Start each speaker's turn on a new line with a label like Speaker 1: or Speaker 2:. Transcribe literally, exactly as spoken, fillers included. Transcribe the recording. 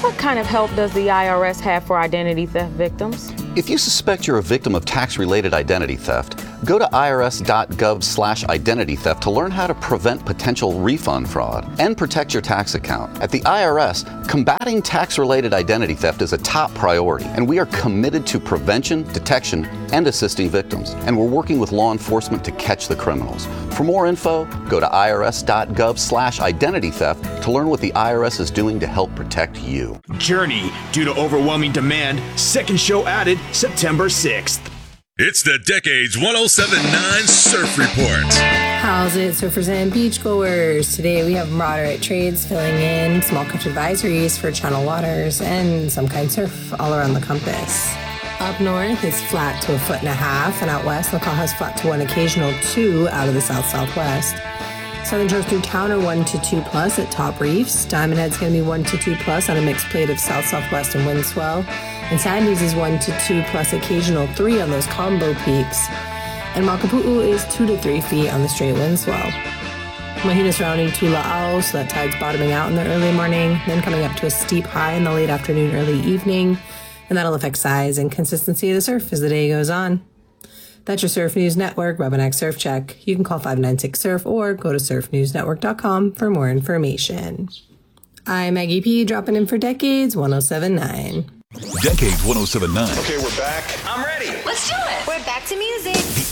Speaker 1: What kind of help does the I R S have for identity theft victims?
Speaker 2: If you suspect you're a victim of tax-related identity theft, go to irs.gov slash identity theft to learn how to prevent potential refund fraud and protect your tax account. At the I R S, combating tax-related identity theft is a top priority, and we are committed to prevention, detection, and assisting victims. And we're working with law enforcement to catch the criminals. For more info, go to irs.gov slash identity theft to learn what the I R S is doing to help protect you.
Speaker 3: Journey, due to overwhelming demand, second show added September sixth.
Speaker 4: It's the Decades one oh seven point nine Surf Report.
Speaker 5: How's it, surfers and beachgoers? Today we have moderate trades filling in, small coast advisories for channel waters, and some kind of surf all around the compass. Up north, it's flat to a foot and a half, and out west, Lacal has flat to one, occasional two out of the south-southwest. Southern shores through town are one to two plus at top reefs. Diamond Head's going to be one to two plus on a mixed plate of south-southwest and wind swell. And Sandy's is one to two plus occasional three on those combo peaks. And Makapu'u is two to three feet on the straight wind swell. Mahina surrounding Tula'au, so that tide's bottoming out in the early morning, then coming up to a steep high in the late afternoon, early evening. And that'll affect size and consistency of the surf as the day goes on. That's your Surf News Network Rubberneck Surf Check. You can call five nine six surf or go to surf news network dot com for more information. I'm Maggie P, dropping in for Decades one oh seven point nine.
Speaker 4: Decades one oh seven point nine.
Speaker 6: Okay, we're back.
Speaker 7: I'm ready.
Speaker 8: Let's do it.
Speaker 9: We're back to music.